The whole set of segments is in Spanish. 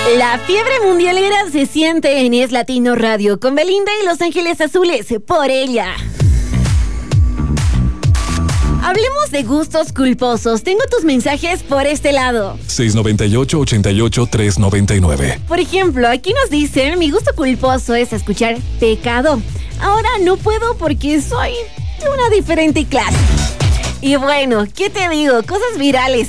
La fiebre mundialera se siente en Es Latino Radio con Belinda y Los Ángeles Azules, por ella. Hablemos de gustos culposos. Tengo tus mensajes por este lado. 698-88-399. Por ejemplo, aquí nos dicen, mi gusto culposo es escuchar Pecado. Ahora no puedo porque soy de una diferente clase. Y bueno, ¿qué te digo? Cosas virales.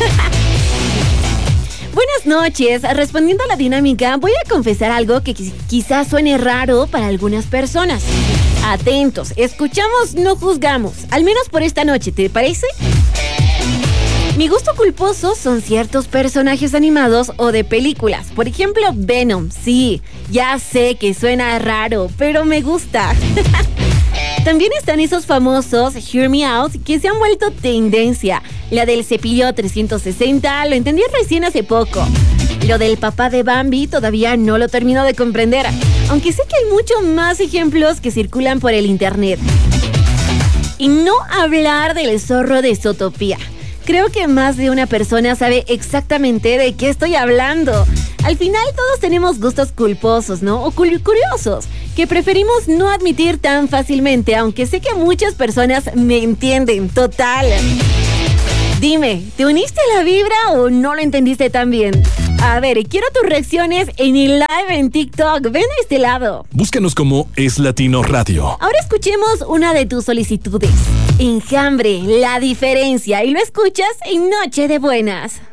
Buenas noches. Respondiendo a la dinámica, voy a confesar algo que quizás suene raro para algunas personas. Atentos, escuchamos, no juzgamos. Al menos por esta noche, ¿te parece? Mi gusto culposo son ciertos personajes animados o de películas. Por ejemplo, Venom. Sí, ya sé que suena raro, pero me gusta. También están esos famosos Hear Me Out que se han vuelto tendencia. La del cepillo 360 lo entendí recién hace poco. Lo del papá de Bambi todavía no lo termino de comprender, aunque sé que hay muchos más ejemplos que circulan por el internet. Y no hablar del zorro de Zootopía. Creo que más de una persona sabe exactamente de qué estoy hablando. Al final todos tenemos gustos culposos, ¿no? O curiosos, que preferimos no admitir tan fácilmente, aunque sé que muchas personas me entienden, total. Dime, ¿te uniste a la vibra o no lo entendiste tan bien? A ver, quiero tus reacciones en el live en TikTok. Ven a este lado. Búscanos como Es Latino Radio. Ahora escuchemos una de tus solicitudes. Enjambre, La Diferencia. Y lo escuchas en Noche de Buenas.